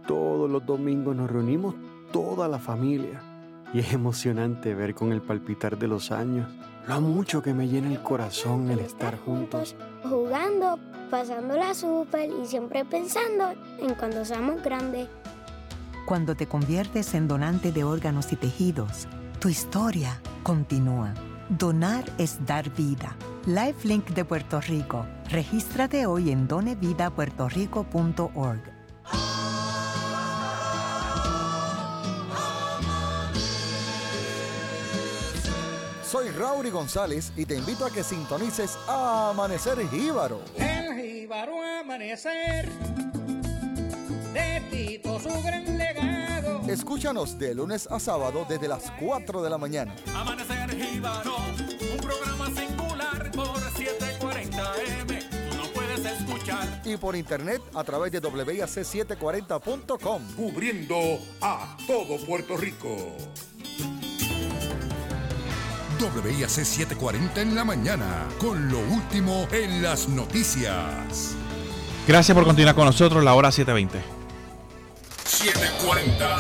todos los domingos nos reunimos toda la familia. Y es emocionante ver con el palpitar de los años lo mucho que me llena el corazón el estar juntos. Jugando, pasándola súper y siempre pensando en cuando seamos grandes. Cuando te conviertes en donante de órganos y tejidos, tu historia continúa. Donar es dar vida. LifeLink de Puerto Rico. Regístrate hoy en donevidapuertorico.org. Soy Raury González y te invito a que sintonices a Amanecer Jíbaro. El jíbaro amanecer, de Tito su gran legado. Escúchanos de lunes a sábado desde las 4 de la mañana. Amanecer Jíbaro, un programa singular por 740M. Tú no puedes escuchar. Y por internet a través de WIAC740.com. Cubriendo a todo Puerto Rico. WIAC 740 en la mañana, con lo último en las noticias. Gracias por continuar con nosotros, la hora 7:20. 740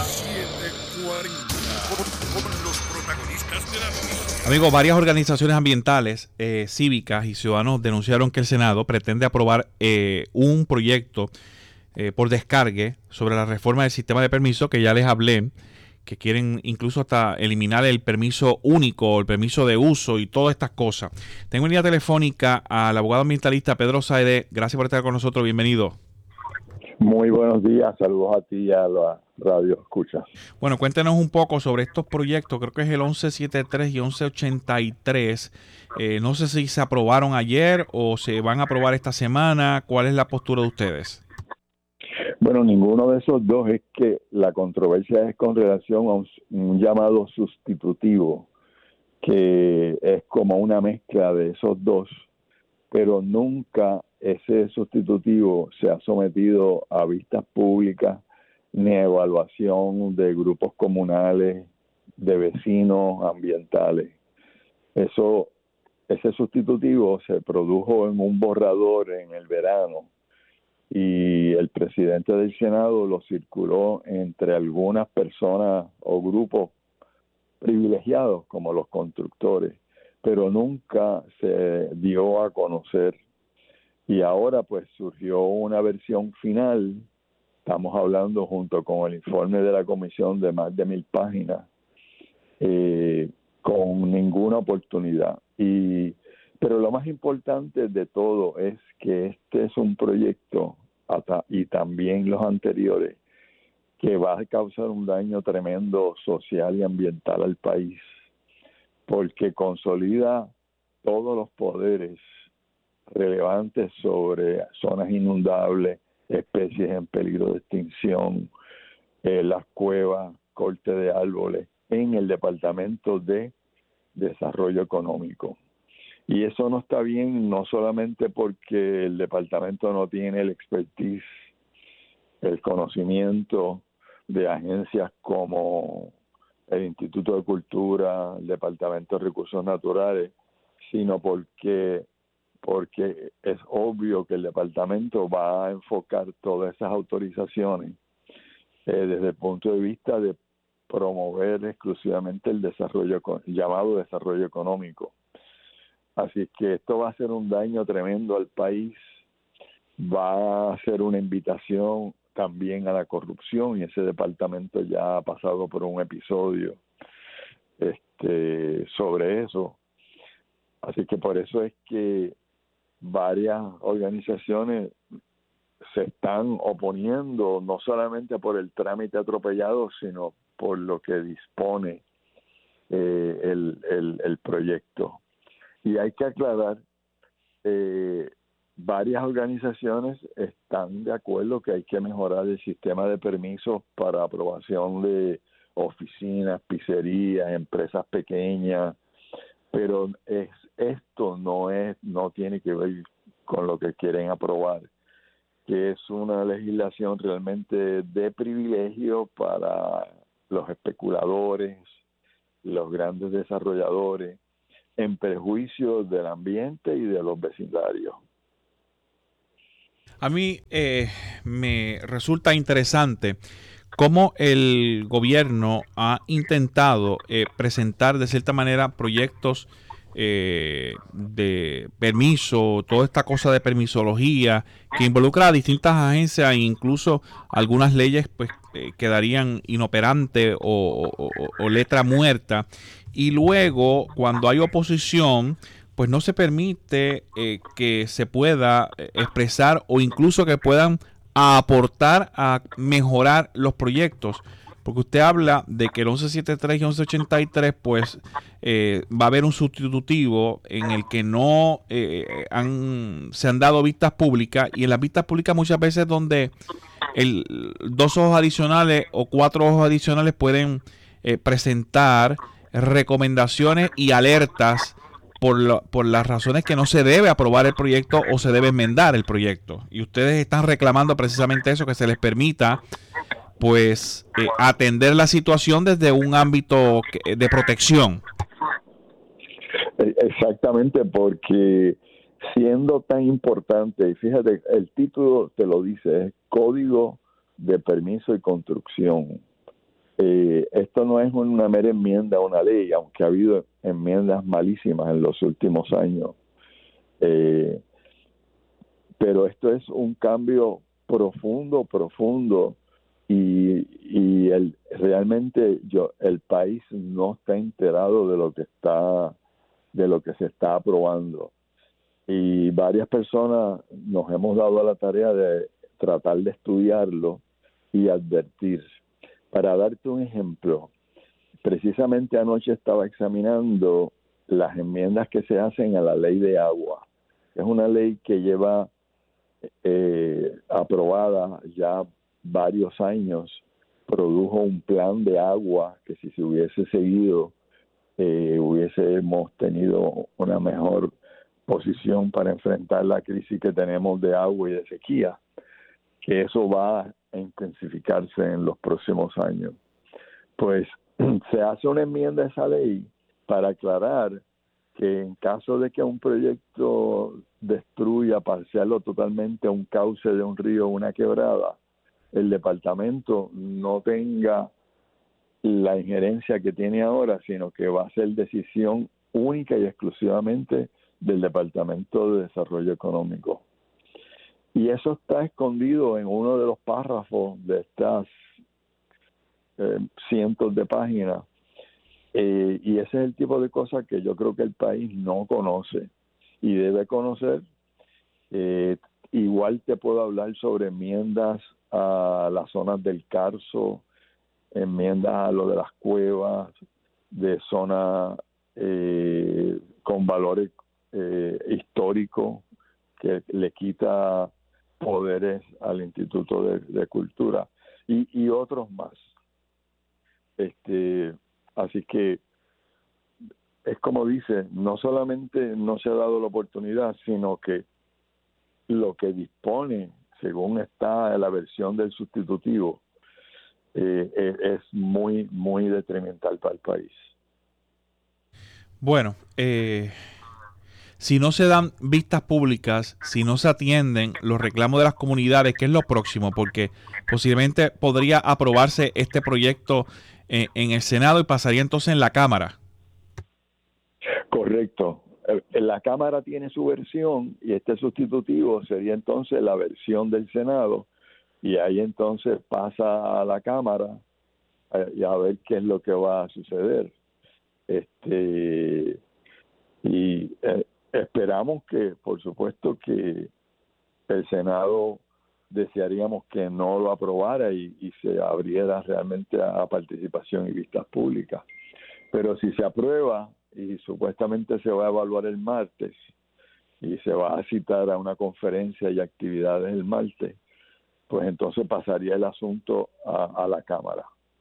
con los protagonistas de la noticia. Amigos, varias organizaciones ambientales, cívicas y ciudadanos denunciaron que el Senado pretende aprobar un proyecto por descargue sobre la reforma del sistema de permisos que ya les hablé, que quieren incluso hasta eliminar el permiso único, el permiso de uso y todas estas cosas. Tengo en línea telefónica al abogado ambientalista Pedro Saide. Gracias por estar con nosotros, bienvenido. Muy buenos días, saludos a ti y a la radio escucha. Bueno, cuéntenos un poco sobre estos proyectos, creo que es el 1173 y 1183. No sé si se aprobaron ayer o se van a aprobar esta semana. ¿Cuál es la postura de ustedes? Bueno, ninguno de esos dos. Es que la controversia es con relación a un llamado sustitutivo, que es como una mezcla de esos dos, pero nunca ese sustitutivo se ha sometido a vistas públicas ni a evaluación de grupos comunales, de vecinos ambientales. Ese sustitutivo se produjo en un borrador en el verano y el presidente del Senado lo circuló entre algunas personas o grupos privilegiados como los constructores, pero nunca se dio a conocer. Y ahora pues surgió una versión final, estamos hablando junto con el informe de la comisión de más de 1000 páginas, con ninguna oportunidad. Pero lo más importante de todo es que este es un proyecto, y también los anteriores, que va a causar un daño tremendo social y ambiental al país, porque consolida todos los poderes relevantes sobre zonas inundables, especies en peligro de extinción, las cuevas, corte de árboles, en el Departamento de Desarrollo Económico. Y eso no está bien, no solamente porque el departamento no tiene el expertise, el conocimiento de agencias como el Instituto de Cultura, el Departamento de Recursos Naturales, sino porque es obvio que el departamento va a enfocar todas esas autorizaciones desde el punto de vista de promover exclusivamente el llamado desarrollo económico. Así que esto va a hacer un daño tremendo al país, va a ser una invitación también a la corrupción, y ese departamento ya ha pasado por un episodio sobre eso. Así que por eso es que varias organizaciones se están oponiendo, no solamente por el trámite atropellado, sino por lo que dispone el proyecto. Y hay que aclarar, varias organizaciones están de acuerdo que hay que mejorar el sistema de permisos para aprobación de oficinas, pizzerías, empresas pequeñas, pero esto no tiene que ver con lo que quieren aprobar, que es una legislación realmente de privilegio para los especuladores, los grandes desarrolladores, en perjuicio del ambiente y de los vecindarios. A mí me resulta interesante cómo el gobierno ha intentado presentar de cierta manera proyectos de permiso, toda esta cosa de permisología que involucra a distintas agencias e incluso algunas leyes pues quedarían inoperantes o letra muerta, y luego cuando hay oposición pues no se permite que se pueda expresar o incluso que puedan aportar a mejorar los proyectos. Porque usted habla de que el 1173 y 1183 pues va a haber un sustitutivo en el que no se han dado vistas públicas, y en las vistas públicas muchas veces donde 2 ojos adicionales o 4 ojos adicionales pueden presentar recomendaciones y alertas por las razones que no se debe aprobar el proyecto o se debe enmendar el proyecto. Y ustedes están reclamando precisamente eso, que se les permita pues atender la situación desde un ámbito de protección. Exactamente, porque siendo tan importante, y fíjate, el título te lo dice, es Código de Permiso y Construcción. Esto no es una mera enmienda a una ley, aunque ha habido enmiendas malísimas en los últimos años. Pero esto es un cambio profundo, y realmente el país no está enterado de lo que se está aprobando. Y varias personas nos hemos dado a la tarea de tratar de estudiarlo y advertir. Para darte un ejemplo, precisamente anoche estaba examinando las enmiendas que se hacen a la ley de agua. Es una ley que lleva aprobada ya varios años. Produjo un plan de agua que, si se hubiese seguido, hubiésemos tenido una mejor posición para enfrentar la crisis que tenemos de agua y de sequía, que eso va a intensificarse en los próximos años. Pues se hace una enmienda a esa ley para aclarar que en caso de que un proyecto destruya parcial o totalmente un cauce de un río o una quebrada, el departamento no tenga la injerencia que tiene ahora, sino que va a ser decisión única y exclusivamente del Departamento de Desarrollo Económico. Y eso está escondido en uno de los párrafos de estas cientos de páginas. Y ese es el tipo de cosas que yo creo que el país no conoce y debe conocer. Igual te puedo hablar sobre enmiendas a las zonas del Carso, enmiendas a lo de las cuevas, de zonas con valores históricos, que le quita poderes al Instituto de Cultura y otros más. Así que es como dice, no solamente no se ha dado la oportunidad, sino que lo que dispone, según está la versión del sustitutivo, es muy, muy detrimental para el país. Bueno, si no se dan vistas públicas, si no se atienden los reclamos de las comunidades, ¿qué es lo próximo? Porque posiblemente podría aprobarse este proyecto en el Senado y pasaría entonces en la Cámara. Correcto. La Cámara tiene su versión y este sustitutivo sería entonces la versión del Senado, y ahí entonces pasa a la Cámara y a ver qué es lo que va a suceder. Y esperamos que, por supuesto, que el Senado desearíamos que no lo aprobara y se abriera realmente a participación y vistas públicas. Pero si se aprueba y supuestamente se va a evaluar el martes y se va a citar a una conferencia y actividades el martes, pues entonces pasaría el asunto a la Cámara.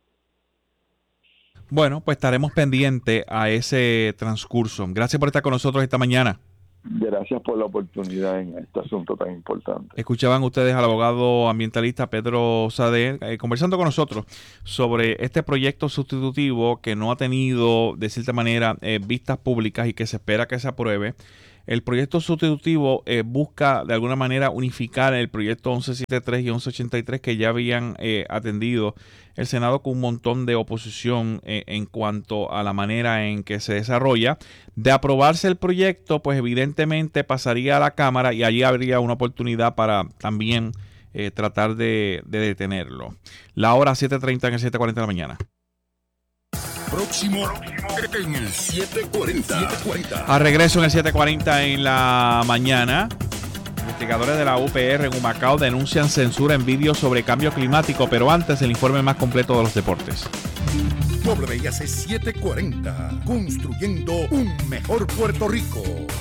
Bueno, pues estaremos pendientes a ese transcurso. Gracias por estar con nosotros esta mañana. Gracias por la oportunidad en este asunto tan importante. Escuchaban ustedes al abogado ambientalista Pedro Sade conversando con nosotros sobre este proyecto sustitutivo que no ha tenido, de cierta manera, vistas públicas y que se espera que se apruebe El proyecto sustitutivo busca de alguna manera unificar el proyecto 1173 y 1183 que ya habían atendido el Senado con un montón de oposición en cuanto a la manera en que se desarrolla. De aprobarse el proyecto, pues evidentemente pasaría a la Cámara y allí habría una oportunidad para también tratar de detenerlo. La hora 7:30 en el 7:40 de la mañana. Próximo en el 7:40. A regreso en el 7:40 en la mañana. Investigadores de la UPR en Humacao denuncian censura en vídeos sobre cambio climático, pero antes el informe más completo de los deportes. WIAC 740, construyendo un mejor Puerto Rico.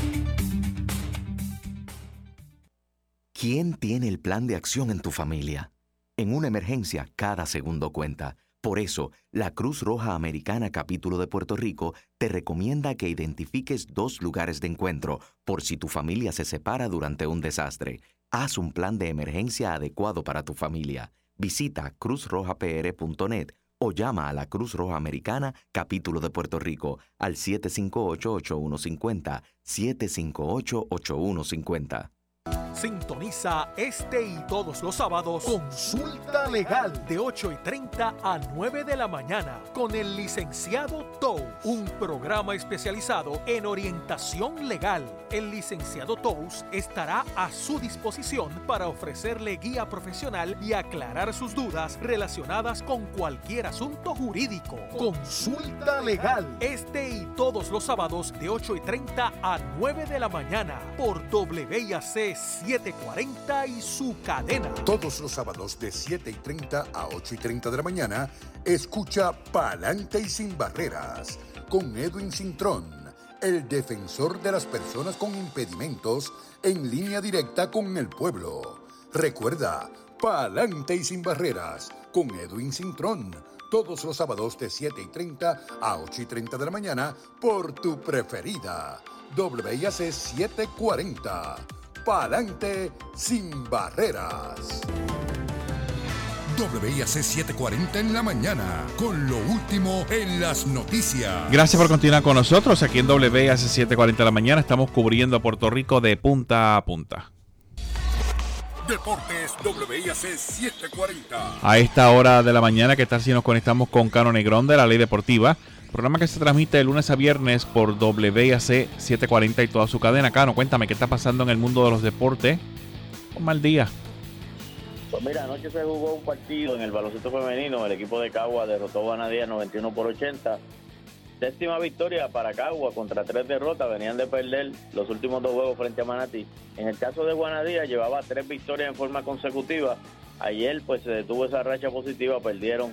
¿Quién tiene el plan de acción en tu familia? En una emergencia, cada segundo cuenta. Por eso, la Cruz Roja Americana Capítulo de Puerto Rico te recomienda que identifiques 2 lugares de encuentro por si tu familia se separa durante un desastre. Haz un plan de emergencia adecuado para tu familia. Visita cruzrojapr.net o llama a la Cruz Roja Americana Capítulo de Puerto Rico al 758-8150, 758-8150. Sintoniza este y todos los sábados Consulta Legal de 8:30 a 9 de la mañana con el licenciado Tous, un programa especializado en orientación legal. El licenciado Tous estará a su disposición para ofrecerle guía profesional y aclarar sus dudas relacionadas con cualquier asunto jurídico. Consulta Legal este y todos los sábados de 8:30 a 9 de la mañana por WIAC 740 y su cadena. Todos los sábados de 7:30 a 8:30 de la mañana, escucha Pa'lante y Sin Barreras con Edwin Cintrón, el defensor de las personas con impedimentos, en línea directa con el pueblo. Recuerda, Pa'lante y Sin Barreras con Edwin Cintrón, todos los sábados de 7:30 a 8:30 de la mañana por tu preferida, WIAC 740. Pa'lante sin barreras. WIAC 740 en la mañana, con lo último en las noticias. Gracias por continuar con nosotros aquí en WIAC 740 de la mañana. Estamos cubriendo Puerto Rico de punta a punta. Deportes WIAC 740. A esta hora de la mañana, ¿qué tal si nos conectamos con Cano Negrón de La Ley Deportiva? Programa que se transmite de lunes a viernes por WIAC 740 y toda su cadena. Cano, cuéntame, ¿qué está pasando en el mundo de los deportes? Un mal día. Pues mira, anoche se jugó un partido en el baloncesto femenino. El equipo de Cagua derrotó a Guanadía 91-80. 7ª victoria para Cagua contra 3 derrotas. Venían de perder los últimos 2 juegos frente a Manatí. En el caso de Guanadía, llevaba 3 victorias en forma consecutiva. Ayer pues se detuvo esa racha positiva, perdieron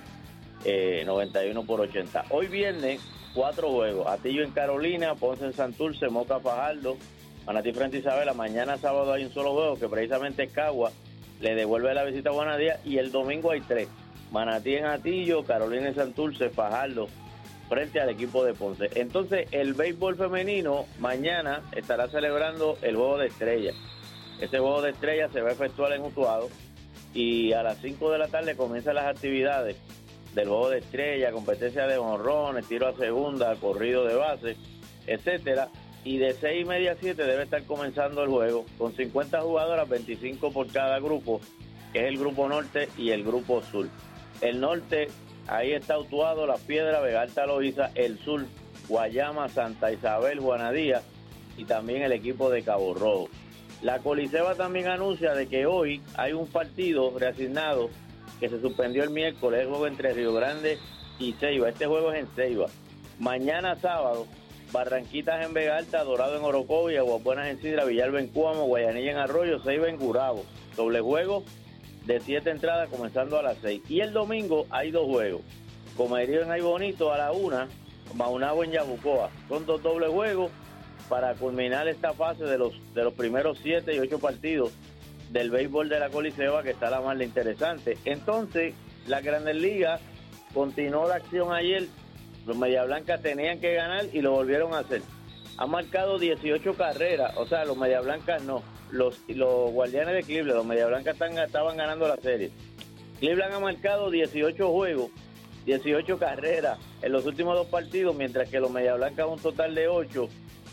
91-80. Hoy viernes, 4 juegos. Atillo en Carolina, Ponce en Santurce, Moca Fajardo, Manatí frente a Isabela. Mañana sábado hay un solo juego que precisamente es Cagua, le devuelve la visita a Guanadía, y el domingo hay 3. Manatí en Atillo, Carolina en Santurce, Fajardo frente al equipo de Ponce. Entonces el béisbol femenino mañana estará celebrando el Juego de Estrellas. Ese Juego de Estrellas se va a efectuar en Utuado y a las 5 de la tarde comienzan las actividades del Juego de Estrella, competencia de jonrones, tiro a segunda, corrido de base, etcétera, y de 6:30 a 7 debe estar comenzando el juego, con 50 jugadoras, 25 por cada grupo, que es el grupo norte y el grupo sur. El norte, ahí está Utuado, Las Piedras, Vega Alta, Loíza. El sur, Guayama, Santa Isabel, Juanadía, y también el equipo de Cabo Rojo. La Coliseba también anuncia de que hoy hay un partido reasignado que se suspendió el miércoles, el juego entre Río Grande y Ceiba. Este juego es en Ceiba. Mañana sábado, Barranquitas en Vega Alta, Dorado en Orocovi, Aguabuenas en Sidra, Villalba en Cuamo, Guayanilla en Arroyo, Ceiba en Gurabo. Doble juego de 7 entradas comenzando a las 6. Y el domingo hay 2 juegos. Comerío en Ay Bonito a la 1, Maunabo en Yabucoa. Son 2 dobles juegos para culminar esta fase de los primeros 7 y 8 partidos del béisbol de la Coliseba, que está la más interesante. Entonces, la Grandes Ligas continuó la acción ayer. Los Media Blancas tenían que ganar y lo volvieron a hacer. Han marcado 18 carreras, o sea, los Media Blancas no. Los Guardianes de Cleveland, los Media Blancas estaban ganando la serie. Cleveland ha marcado 18 juegos, 18 carreras en los últimos 2 partidos, mientras que los Media Blancas un total de 8.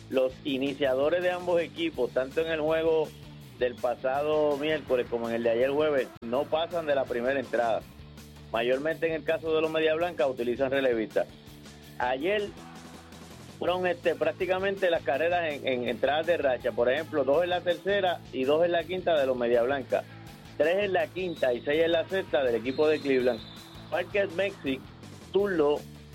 los iniciadores de ambos equipos, tanto en el juego del pasado miércoles como en el de ayer jueves, no pasan de la primera entrada. Mayormente en el caso de los Media Blanca utilizan relevistas. Ayer fueron prácticamente las carreras en entradas de racha. Por ejemplo, 2 en la tercera y 2 en la quinta de los Media Blanca. 3 en la quinta y 6 en la sexta del equipo de Cleveland. Parker Mexic, Turlo,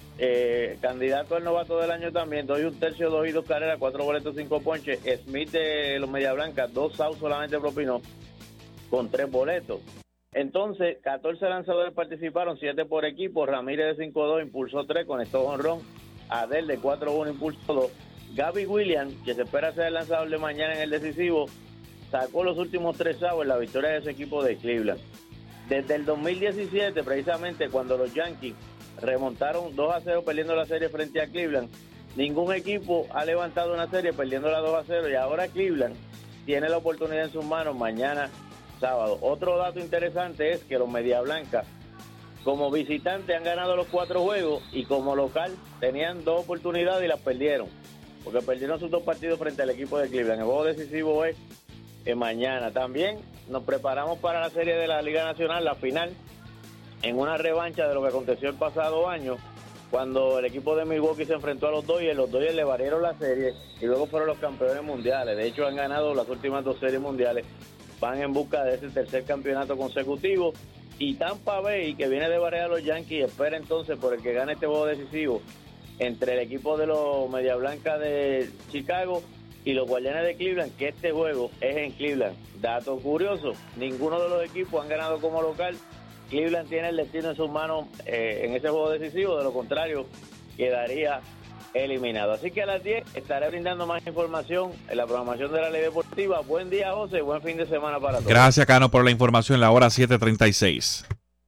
candidato al novato del año también, 2 1/3, 2 y 2 carreras, 4 boletos, 5 ponches. Smith de los Media Blanca, 2 outs solamente propinó con 3 boletos. Entonces, 14 lanzadores participaron, 7 por equipo. Ramírez de 5-2 impulsó 3, conectó jonrón. Adel de 4-1 impulsó 2. Gavin Williams, que se espera ser el lanzador de mañana en el decisivo, sacó los últimos 3 outs en la victoria de ese equipo de Cleveland. Desde el 2017, precisamente cuando los Yankees remontaron 2-0 perdiendo la serie frente a Cleveland, ningún equipo ha levantado una serie perdiéndola 2-0 y ahora Cleveland tiene la oportunidad en sus manos mañana sábado. Otro dato interesante es que los Media Blanca como visitante han ganado los 4 juegos y como local tenían 2 oportunidades y las perdieron, porque perdieron sus 2 partidos frente al equipo de Cleveland. El juego decisivo es mañana. También nos preparamos para la serie de la Liga Nacional, la final, en una revancha de lo que aconteció el pasado año, cuando el equipo de Milwaukee se enfrentó a los Dodgers. Los Dodgers le barrieron la serie y luego fueron los campeones mundiales. De hecho, han ganado las últimas 2 series mundiales. Van en busca de ese tercer campeonato consecutivo. Y Tampa Bay, que viene de barrer a los Yankees, espera entonces por el que gane este juego decisivo entre el equipo de los Media Blanca de Chicago y los Guardianes de Cleveland, que este juego es en Cleveland. Dato curioso, ninguno de los equipos han ganado como local. Cleveland tiene el destino en sus manos en ese juego decisivo, de lo contrario quedaría eliminado. Así que a las 10 estaré brindando más información en la programación de la Ley Deportiva. Buen día, José, buen fin de semana para todos. Gracias, Cano, por la información. La hora 7:36.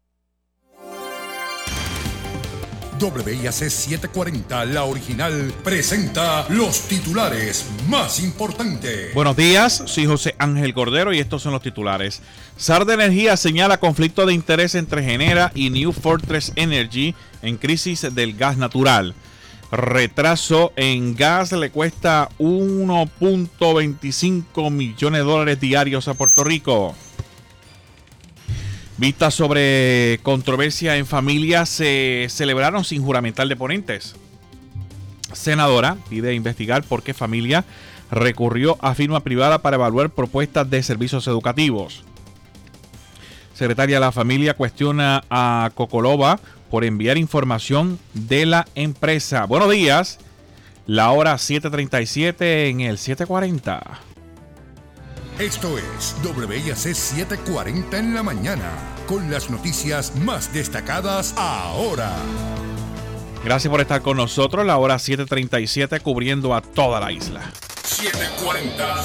WIAC 740, la original, presenta los titulares más importantes. Buenos días, soy José Ángel Cordero y estos son los titulares. SAR de Energía señala conflicto de interés entre Genera y New Fortress Energy en crisis del gas natural. Retraso en gas le cuesta $1.25 millones diarios a Puerto Rico. Vistas sobre controversia en familia se celebraron sin juramentar de ponentes. Senadora pide investigar por qué familia recurrió a firma privada para evaluar propuestas de servicios educativos. Secretaria de la Familia cuestiona a Cocolova por enviar información de la empresa. Buenos días, la hora 7:37 en el 740. Esto es WIAC 740 en la mañana, con las noticias más destacadas ahora. Gracias por estar con nosotros, la hora 7:37 cubriendo a toda la isla. 740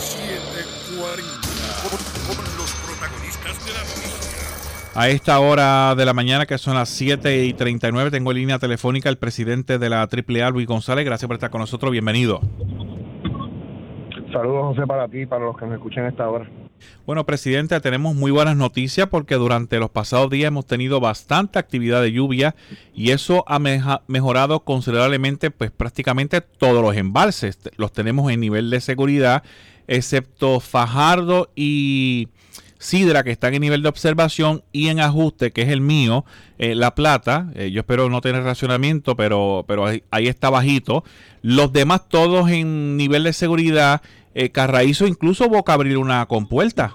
con los protagonistas de la noticia. A esta hora de la mañana, que son las 7:39, tengo en línea telefónica al presidente de la AAA, Luis González. Gracias por estar con nosotros, bienvenido. Saludos, José, para ti y para los que me escuchan a esta hora. Bueno, presidente, tenemos muy buenas noticias porque durante los pasados días hemos tenido bastante actividad de lluvia y eso ha mejorado considerablemente pues prácticamente todos los embalses. Los tenemos en nivel de seguridad, excepto Fajardo y Sidra, que están en nivel de observación, y en ajuste, que es el mío, La Plata. Yo espero no tener racionamiento, pero ahí está bajito. Los demás todos en nivel de seguridad. Carraízo incluso boca abrir una compuerta.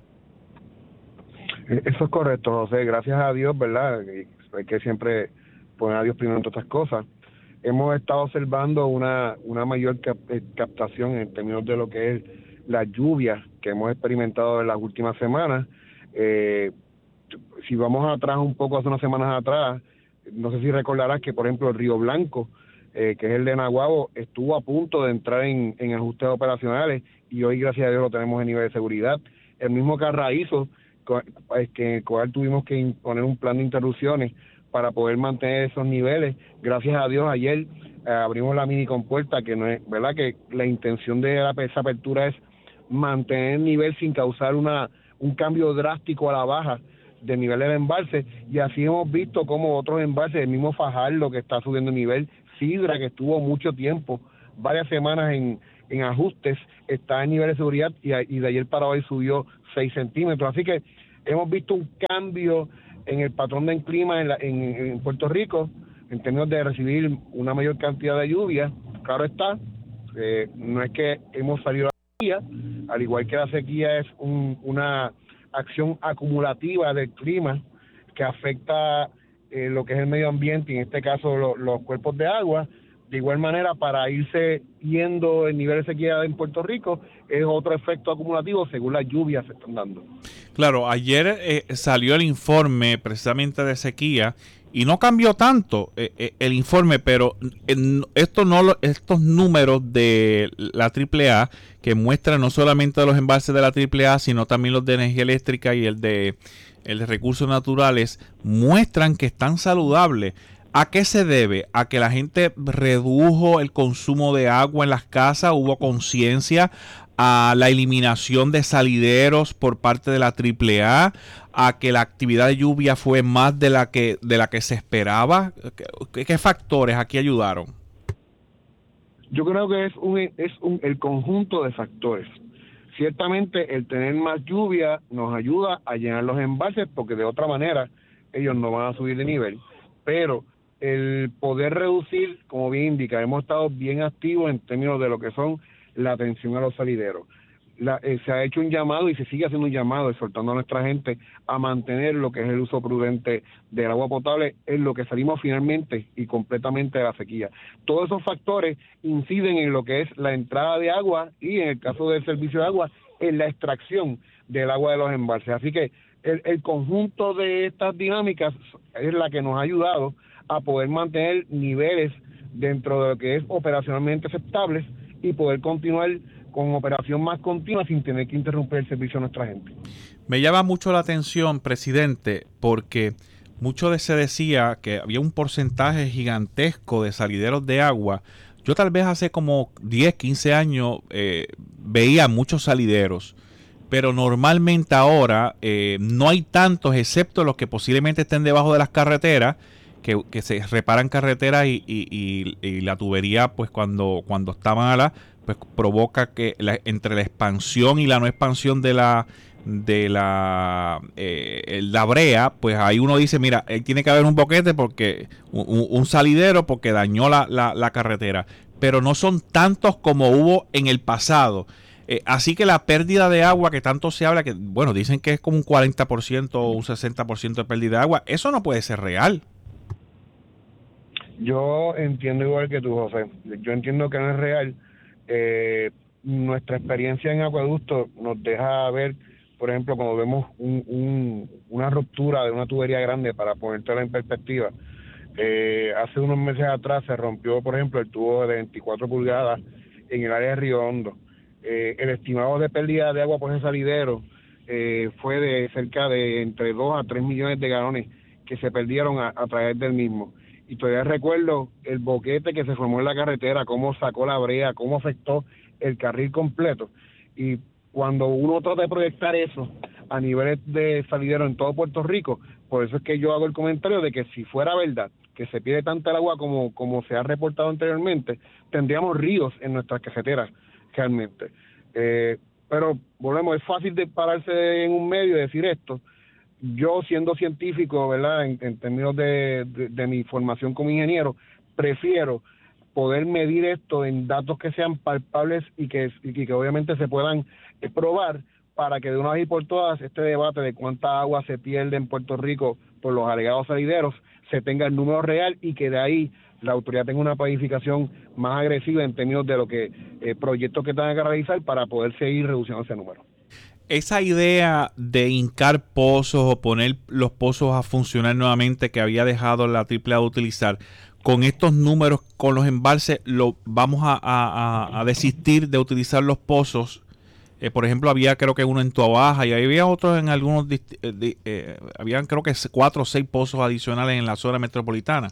Eso es correcto, José. Gracias a Dios, ¿verdad? Hay que siempre poner a Dios primero en todas estas cosas. Hemos estado observando una mayor captación en términos de lo que es la lluvia que hemos experimentado en las últimas semanas. Si vamos atrás un poco, hace unas semanas atrás, no sé si recordarás que, por ejemplo, el Río Blanco, que es el de Naguabo, estuvo a punto de entrar en ajustes operacionales y hoy, gracias a Dios, lo tenemos en nivel de seguridad. El mismo Carraízo, que el cual tuvimos que imponer un plan de interrupciones para poder mantener esos niveles. Gracias a Dios, ayer abrimos la mini compuerta, que no es verdad que la intención de esa apertura es mantener el nivel sin causar un cambio drástico a la baja del nivel del embalse, y así hemos visto como otros embalses, el mismo Fajardo que está subiendo el nivel, Sidra que estuvo mucho tiempo, varias semanas en en ajustes, está en nivel de seguridad y de ayer para hoy subió 6 centímetros. Así que hemos visto un cambio en el patrón del clima en Puerto Rico, en términos de recibir una mayor cantidad de lluvia. Claro está, no es que hemos salido de la sequía, al igual que la sequía es una acción acumulativa del clima que afecta lo que es el medio ambiente, y en este caso los cuerpos de agua. De igual manera, para irse yendo el nivel de sequía en Puerto Rico, es otro efecto acumulativo según las lluvias se están dando. Claro, ayer salió el informe precisamente de sequía y no cambió tanto el informe, pero estos números de la AAA que muestran no solamente los embalses de la AAA, sino también los de energía eléctrica y el de recursos naturales, muestran que están saludables. ¿A qué se debe? ¿A que la gente redujo el consumo de agua en las casas? ¿Hubo conciencia? ¿A la eliminación de salideros por parte de la AAA? ¿A que la actividad de lluvia fue más de la que se esperaba? ¿Qué factores aquí ayudaron? Yo creo que es el conjunto de factores. Ciertamente el tener más lluvia nos ayuda a llenar los embalses, porque de otra manera ellos no van a subir de nivel. Pero el poder reducir, como bien indica, hemos estado bien activos en términos de lo que son la atención a los salideros. Se ha hecho un llamado y se sigue haciendo un llamado, exhortando a nuestra gente a mantener lo que es el uso prudente del agua potable, en lo que salimos finalmente y completamente de la sequía. Todos esos factores inciden en lo que es la entrada de agua y, en el caso del servicio de agua, en la extracción del agua de los embalses. Así que el conjunto de estas dinámicas es la que nos ha ayudado a poder mantener niveles dentro de lo que es operacionalmente aceptables y poder continuar con operación más continua sin tener que interrumpir el servicio a nuestra gente. Me llama mucho la atención, presidente, porque mucho se decía que había un porcentaje gigantesco de salideros de agua. Yo tal vez hace como 10, 15 años veía muchos salideros, pero normalmente ahora no hay tantos, excepto los que posiblemente estén debajo de las carreteras, que se reparan carreteras y la tubería, pues cuando está mala, pues provoca que entre la expansión y la no expansión de la brea, pues ahí uno dice, mira, tiene que haber un boquete, porque un salidero, porque dañó la carretera, pero no son tantos como hubo en el pasado. Así que la pérdida de agua que tanto se habla, que bueno, dicen que es como un 40% o un 60% de pérdida de agua, eso no puede ser real. Yo entiendo igual que tú, José. Yo entiendo que no es real. Nuestra experiencia en acueducto nos deja ver, por ejemplo, cuando vemos una ruptura de una tubería grande, para ponértela en perspectiva. Hace unos meses atrás se rompió, por ejemplo, el tubo de 24 pulgadas en el área de Río Hondo. El estimado de pérdida de agua por ese salidero fue de cerca de entre 2 a 3 millones de galones que se perdieron a través del mismo. Y todavía recuerdo el boquete que se formó en la carretera, cómo sacó la brea, cómo afectó el carril completo. Y cuando uno trata de proyectar eso a niveles de salidero en todo Puerto Rico, por eso es que yo hago el comentario de que si fuera verdad que se pierde tanta el agua como se ha reportado anteriormente, tendríamos ríos en nuestras carreteras realmente. Pero volvemos, es fácil de pararse en un medio y decir esto. Yo, siendo científico, ¿verdad?, en términos de mi formación como ingeniero, prefiero poder medir esto en datos que sean palpables y que obviamente se puedan probar, para que de una vez y por todas este debate de cuánta agua se pierde en Puerto Rico por los alegados salideros se tenga el número real, y que de ahí la autoridad tenga una planificación más agresiva en términos de lo que proyectos que tengan que realizar para poder seguir reduciendo ese número. Esa idea de hincar pozos o poner los pozos a funcionar nuevamente, que había dejado la AAA de utilizar, con estos números, con los embalses, vamos a desistir de utilizar los pozos. Por ejemplo, había creo que uno en Tuabaja y había otros en algunos, habían creo que 4 o 6 pozos adicionales en la zona metropolitana.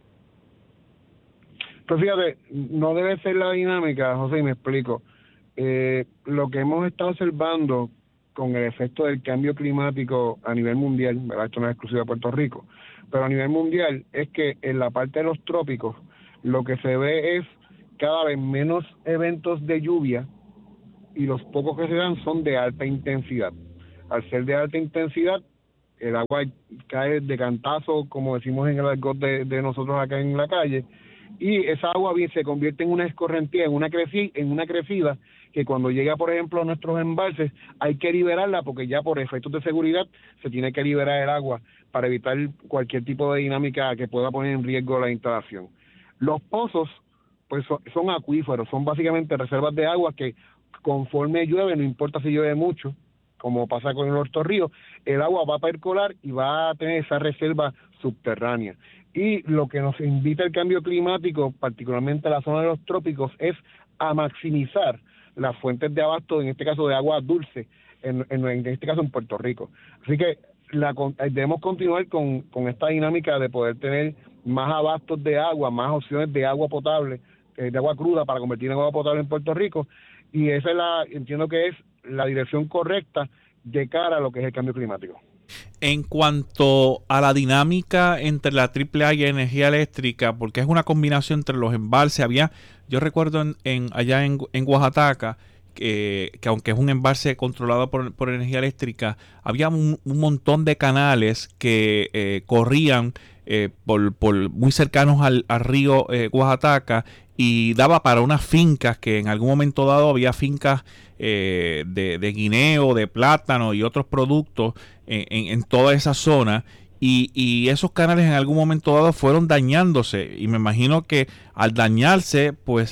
Pues fíjate, no debe ser la dinámica, José, y me explico. Lo que hemos estado observando con el efecto del cambio climático a nivel mundial, ¿verdad?, esto no es exclusivo de Puerto Rico, pero a nivel mundial, es que en la parte de los trópicos lo que se ve es cada vez menos eventos de lluvia y los pocos que se dan son de alta intensidad. Al ser de alta intensidad, el agua cae de cantazo, como decimos en el argot de nosotros acá en la calle, y esa agua bien se convierte en una escorrentía, en una crecida, que cuando llega, por ejemplo, a nuestros embalses, hay que liberarla, porque ya por efectos de seguridad se tiene que liberar el agua para evitar cualquier tipo de dinámica que pueda poner en riesgo la instalación. Los pozos, pues son acuíferos, son básicamente reservas de agua que conforme llueve, no importa si llueve mucho, como pasa con el Orto Río, el agua va a percolar y va a tener esa reserva subterránea. Y lo que nos invita el cambio climático, particularmente la zona de los trópicos, es a maximizar las fuentes de abasto, en este caso de agua dulce, en este caso en Puerto Rico. Así que debemos continuar con esta dinámica de poder tener más abastos de agua, más opciones de agua potable, de agua cruda para convertir en agua potable en Puerto Rico, y esa entiendo que es la dirección correcta de cara a lo que es el cambio climático. En cuanto a la dinámica entre la AAA y energía eléctrica, porque es una combinación entre los embalses, yo recuerdo allá en Oaxaca, que aunque es un embalse controlado por energía eléctrica, había un montón de canales que corrían por muy cercanos al río Oaxaca, y daba para unas fincas que en algún momento dado había fincas de guineo, de plátano y otros productos en toda esa zona, y esos canales en algún momento dado fueron dañándose, y me imagino que al dañarse pues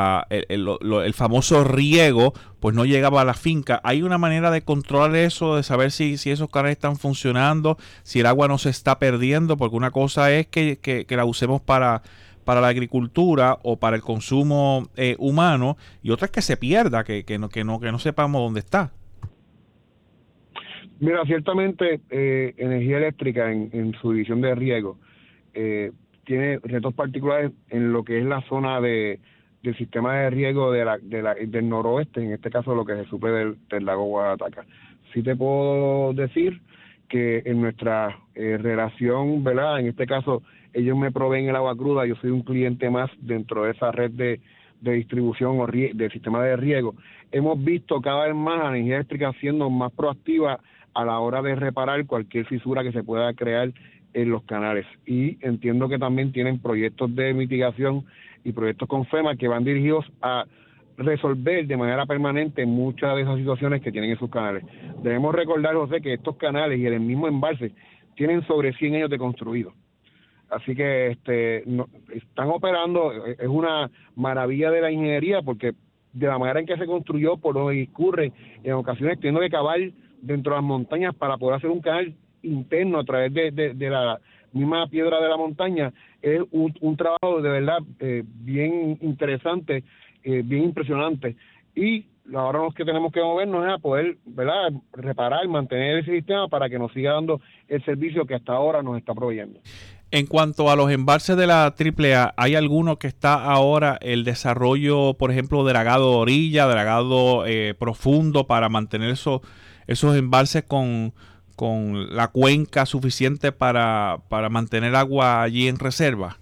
el famoso riego pues no llegaba a la finca. ¿Hay una manera de controlar eso, de saber si esos canales están funcionando, si el agua no se está perdiendo? Porque una cosa es que la usemos para la agricultura o para el consumo humano, y otra es que se pierda, que no sepamos dónde está. Mira, ciertamente energía eléctrica en su división de riego tiene retos particulares en lo que es la zona del sistema de riego del noroeste, en este caso lo que se suple del lago Oaxaca. Sí te puedo decir que en nuestra relación, ¿verdad? En este caso, ellos me proveen el agua cruda, yo soy un cliente más dentro de esa red de distribución o del sistema de riego. Hemos visto cada vez más a la energía eléctrica siendo más proactiva a la hora de reparar cualquier fisura que se pueda crear en los canales. Y entiendo que también tienen proyectos de mitigación y proyectos con FEMA que van dirigidos a resolver de manera permanente muchas de esas situaciones que tienen en sus canales. Debemos recordar, José, que estos canales y el mismo embalse tienen sobre 100 años de construido. Así que están operando, es una maravilla de la ingeniería, porque de la manera en que se construyó, por donde discurre, en ocasiones teniendo que cavar dentro de las montañas para poder hacer un canal interno a través de la misma piedra de la montaña, es un trabajo de verdad bien interesante, bien impresionante, y ahora lo que tenemos que movernos es a poder, ¿verdad?, reparar, mantener ese sistema para que nos siga dando el servicio que hasta ahora nos está proveyendo. En cuanto a los embalses de la AAA, ¿hay alguno que está ahora el desarrollo, por ejemplo, dragado de orilla, dragado profundo, para mantener esos embalses con la cuenca suficiente para mantener agua allí en reserva?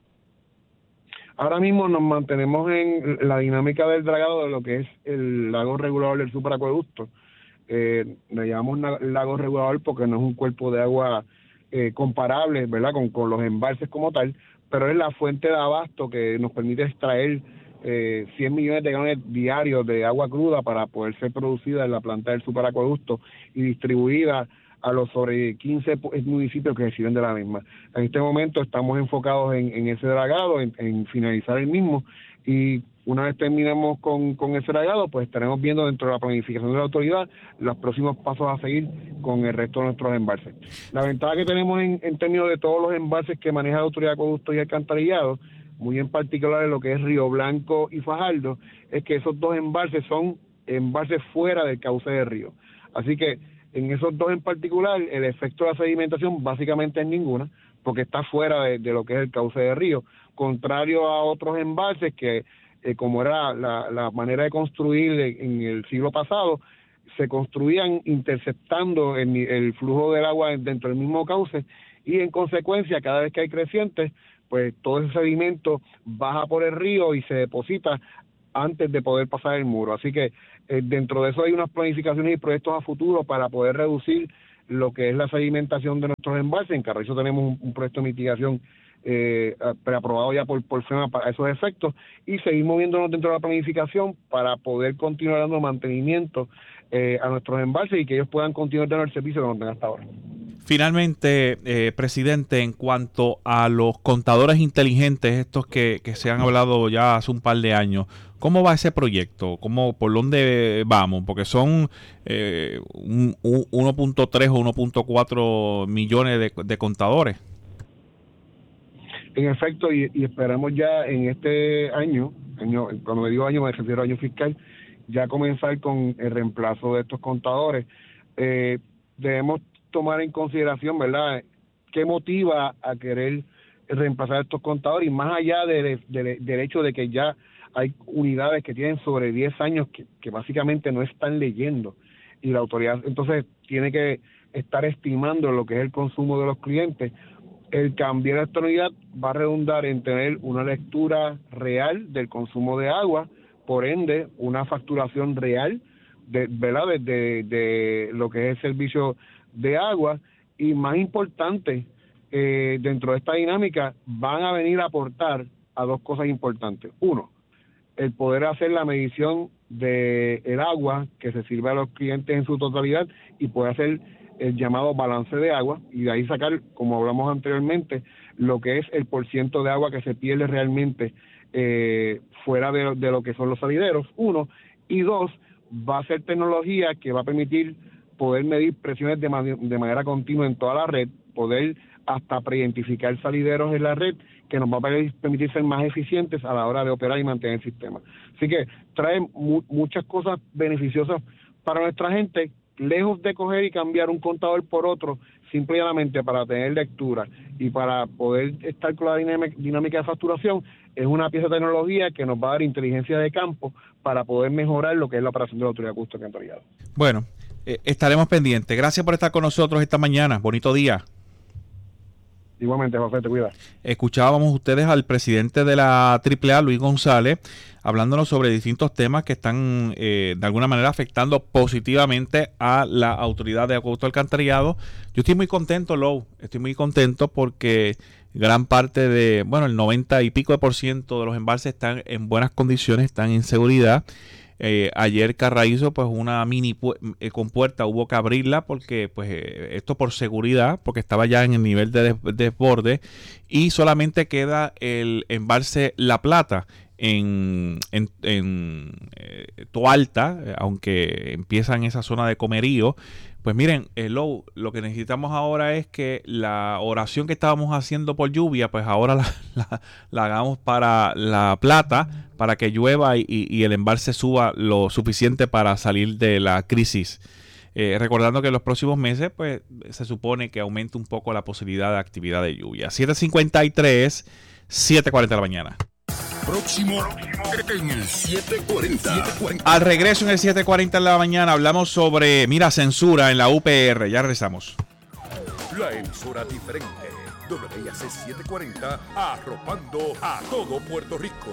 Ahora mismo nos mantenemos en la dinámica del dragado de lo que es el lago regulador del superacueducto. Le llamamos lago regulador porque no es un cuerpo de agua comparable, ¿verdad?, con los embalses como tal, pero es la fuente de abasto que nos permite extraer 100 millones de galones diarios de agua cruda para poder ser producida en la planta del superacueducto y distribuida a los sobre 15 municipios que reciben de la misma. En este momento estamos enfocados en ese dragado, en finalizar el mismo, y una vez terminemos con ese dragado, pues estaremos viendo dentro de la planificación de la autoridad los próximos pasos a seguir con el resto de nuestros embalses. La ventaja que tenemos en términos de todos los embalses que maneja la Autoridad de Acueductos y Alcantarillado, muy en particular en lo que es Río Blanco y Fajardo, es que esos dos embalses son embalses fuera del cauce del río. Así que en esos dos en particular, el efecto de la sedimentación básicamente es ninguna, porque está fuera de lo que es el cauce del río, contrario a otros embalses que, como era la manera de construir en el siglo pasado, se construían interceptando el flujo del agua dentro del mismo cauce, y en consecuencia, cada vez que hay crecientes, pues todo ese sedimento baja por el río y se deposita antes de poder pasar el muro. Así que dentro de eso hay unas planificaciones y proyectos a futuro para poder reducir lo que es la sedimentación de nuestros embalses. En Carrizo tenemos un proyecto de mitigación preaprobado ya por FEMA para esos efectos, y seguir moviéndonos dentro de la planificación para poder continuar dando mantenimiento a nuestros embalses y que ellos puedan continuar dando el servicio que nos dan hasta ahora. Finalmente, presidente, en cuanto a los contadores inteligentes, estos que se han hablado ya hace un par de años, ¿cómo va ese proyecto? ¿Por dónde vamos? Porque son 1.3 o 1.4 millones de contadores. En efecto, y esperamos ya en este año, cuando me digo año me refiero a año fiscal, ya comenzar con el reemplazo de estos contadores. Debemos tomar en consideración, ¿verdad?, qué motiva a querer reemplazar estos contadores, y más allá del hecho de que ya hay unidades que tienen sobre 10 años que básicamente no están leyendo, y la autoridad entonces tiene que estar estimando lo que es el consumo de los clientes. El cambiar esta unidad va a redundar en tener una lectura real del consumo de agua, por ende una facturación real de lo que es el servicio de agua, y más importante, dentro de esta dinámica van a venir a aportar a dos cosas importantes. Uno, el poder hacer la medición del agua que se sirve a los clientes en su totalidad y poder hacer el llamado balance de agua, y de ahí sacar, como hablamos anteriormente, lo que es el % de agua que se pierde realmente fuera de lo que son los salideros, uno, y dos, va a ser tecnología que va a permitir poder medir presiones de manera continua en toda la red, poder hasta preidentificar salideros en la red, que nos va a permitir ser más eficientes a la hora de operar y mantener el sistema. Así que trae muchas cosas beneficiosas para nuestra gente, lejos de coger y cambiar un contador por otro, simplemente para tener lectura y para poder estar con la dinámica de facturación. Es una pieza de tecnología que nos va a dar inteligencia de campo para poder mejorar lo que es la operación de la autoridad de costos y contabilidad. Bueno, estaremos pendientes. Gracias por estar con nosotros esta mañana. Bonito día. Igualmente, José, te cuidas. Escuchábamos ustedes al presidente de la AAA, Luis González, hablándonos sobre distintos temas que están de alguna manera afectando positivamente a la autoridad de acueducto alcantarillado. Yo estoy muy contento, Lou, estoy muy contento porque gran parte el 90 y pico % de los embalses están en buenas condiciones, están en seguridad. Ayer Carraízo, pues una mini compuerta hubo que abrirla porque pues esto por seguridad, porque estaba ya en el nivel de desborde, y solamente queda el embalse La Plata en Toalta, aunque empieza en esa zona de Comerío. Pues miren, lo que necesitamos ahora es que la oración que estábamos haciendo por lluvia, pues ahora la hagamos para La Plata, para que llueva y el embalse suba lo suficiente para salir de la crisis. Recordando que en los próximos meses, pues se supone que aumente un poco la posibilidad de actividad de lluvia. 7:53, 7:40 de la mañana. Próximo en el 740. Al regreso en el 7:40 de la mañana hablamos sobre, censura en la UPR. Ya regresamos. La emisora diferente. WIAC 740, arropando a todo Puerto Rico.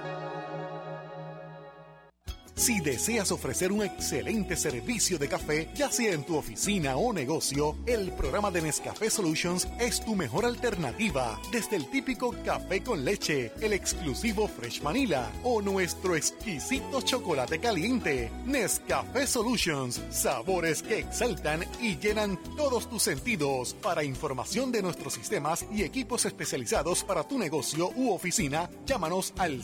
Si deseas ofrecer un excelente servicio de café, ya sea en tu oficina o negocio, el programa de Nescafé Solutions es tu mejor alternativa. Desde el típico café con leche, el exclusivo Fresh Vanilla o nuestro exquisito chocolate caliente. Nescafé Solutions, sabores que exaltan y llenan todos tus sentidos. Para información de nuestros sistemas y equipos especializados para tu negocio u oficina, llámanos al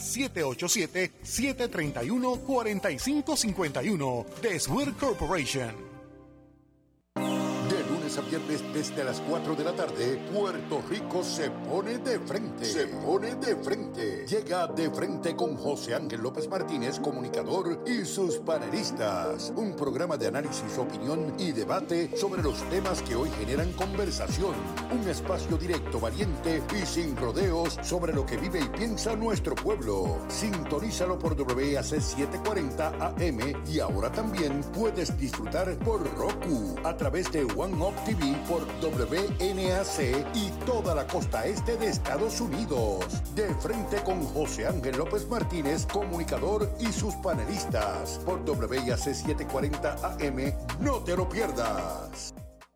787-731-4551. The Swear Corporation. De lunes a viernes desde las 4 de la tarde, Puerto Rico se pone de frente. Se pone de frente. Llega De Frente con José Ángel López Martínez, comunicador, y sus panelistas. Un programa de análisis, opinión y debate sobre los temas que hoy generan conversación. Un espacio directo, valiente y sin rodeos sobre lo que vive y piensa nuestro pueblo. Sintonízalo por WIAC 740 AM y ahora también puedes disfrutar por Roku a través de One Up TV por WNAC y toda la costa este de Estados Unidos. De frente con José Ángel López Martínez, comunicador, y sus panelistas por WIAC 740 AM. No te lo pierdas.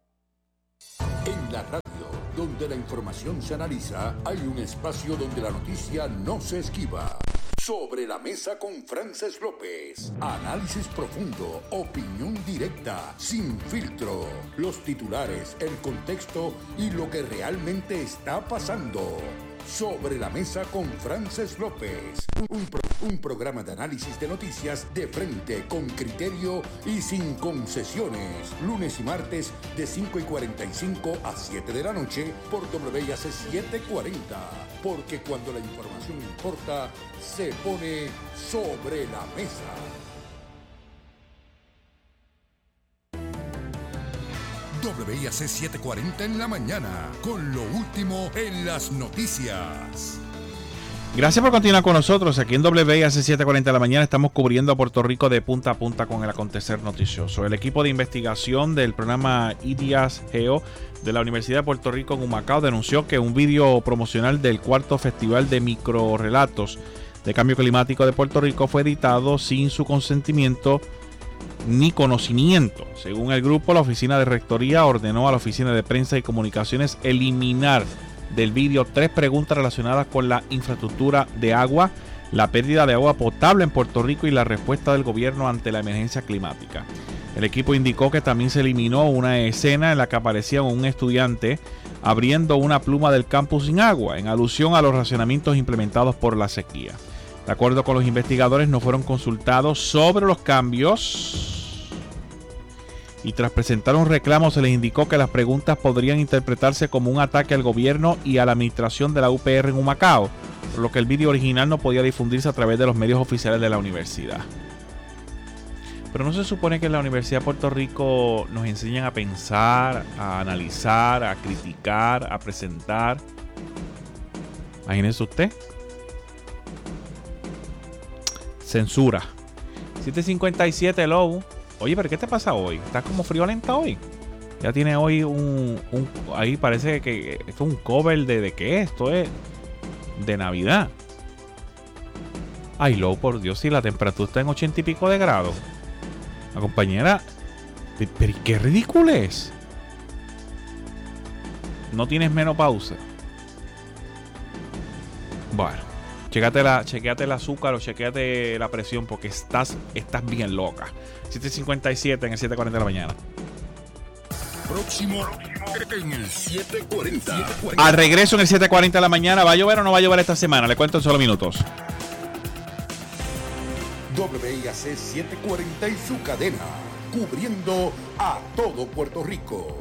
En la radio, donde la información se analiza, hay un espacio donde la noticia no se esquiva. Sobre la mesa con Frances López. Análisis profundo, opinión directa, sin filtro. Los titulares, el contexto y lo que realmente está pasando. Sobre la mesa con Frances López. Un programa de análisis de noticias de frente, con criterio y sin concesiones. Lunes y martes de 5:45 a 7 de la noche por WIAC 740. Porque cuando la información importa, se pone sobre la mesa. WIAC 740 en la mañana, con lo último en las noticias. Gracias por continuar con nosotros. Aquí en WIAC 740 de la mañana estamos cubriendo a Puerto Rico de punta a punta con el acontecer noticioso. El equipo de investigación del programa IDIAS Geo de la Universidad de Puerto Rico en Humacao denunció que un video promocional del cuarto Festival de Microrrelatos de Cambio Climático de Puerto Rico fue editado sin su consentimiento ni conocimiento. Según el grupo, la oficina de rectoría ordenó a la oficina de prensa y comunicaciones eliminar del vídeo 3 preguntas relacionadas con la infraestructura de agua, la pérdida de agua potable en Puerto Rico y la respuesta del gobierno ante la emergencia climática. El equipo indicó que también se eliminó una escena en la que aparecía un estudiante abriendo una pluma del campus sin agua, en alusión a los racionamientos implementados por la sequía. De acuerdo con los investigadores, no fueron consultados sobre los cambios y tras presentar un reclamo se les indicó que las preguntas podrían interpretarse como un ataque al gobierno y a la administración de la UPR en Humacao, por lo que el vídeo original no podía difundirse a través de los medios oficiales de la universidad. Pero no se supone que en la Universidad de Puerto Rico nos enseñan a pensar, a analizar, a criticar, a presentar. Imagínese usted. Censura. 7:57 Lobo. Oye, pero ¿qué te pasa hoy? ¿Estás como friolenta hoy? Ya tiene hoy ahí parece que esto es un cover de ¿qué es? Esto es de Navidad. Ay, Lobo, por Dios, si la temperatura está en 80 y pico de grados. La compañera, pero qué ridículo es. No tienes menopausia. Bueno, chequéate el azúcar o chequéate la presión porque estás bien loca. 7:57 en el 7:40 de la mañana. Próximo en el 740. Al regreso en el 7:40 de la mañana. ¿Va a llover o no va a llover esta semana? Le cuento en solo minutos. WIAC 740 y su cadena, cubriendo a todo Puerto Rico.